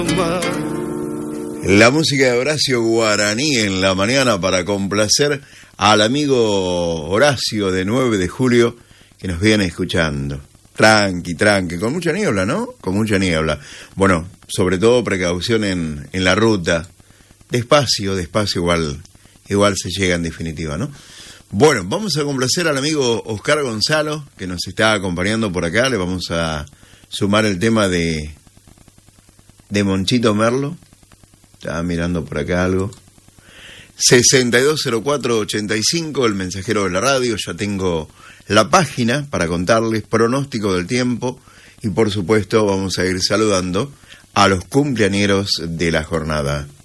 La música de Horacio Guaraní en la mañana para complacer al amigo Horacio de 9 de julio que nos viene escuchando. Tranqui, con mucha niebla, ¿no? Con mucha niebla. Bueno, sobre todo precaución en la ruta. Despacio, igual se llega en definitiva, ¿no? Bueno, vamos a complacer al amigo Oscar Gonzalo, que nos está acompañando por acá. Le vamos a sumar el tema de Monchito Merlo. Estaba mirando por acá algo. 620485, el mensajero de la radio. Ya tengo la página para contarles pronóstico del tiempo. Y por supuesto vamos a ir saludando a los cumpleañeros de la jornada.